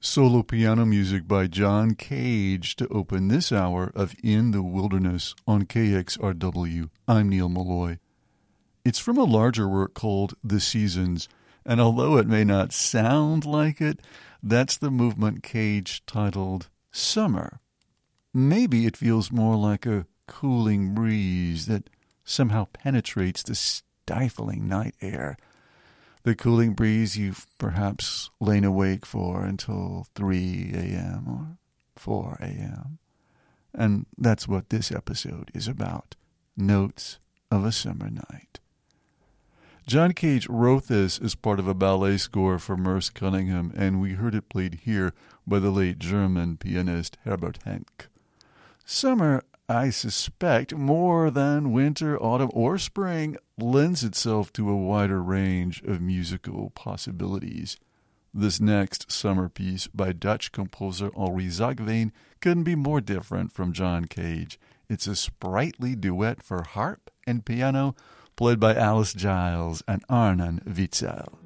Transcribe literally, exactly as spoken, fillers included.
Solo piano music by John Cage to open this hour of In the Wilderness on K X R W. I'm Neil Malloy. It's from a larger work called The Seasons, and although it may not sound like it, that's the movement Cage titled Summer. Maybe it feels more like a cooling breeze that somehow penetrates the stifling night air. The cooling breeze you've perhaps lain awake for until three a.m. or four a.m. And that's what this episode is about, Notes of a Summer Night. John Cage wrote this as part of a ballet score for Merce Cunningham, and we heard it played here by the late German pianist Herbert Henck. Summer, I suspect, more than winter, autumn, or spring, lends itself to a wider range of musical possibilities. This next summer piece by Dutch composer Henri Zagveen couldn't be more different from John Cage. It's a sprightly duet for harp and piano played by Alice Giles and Arnon Witzel.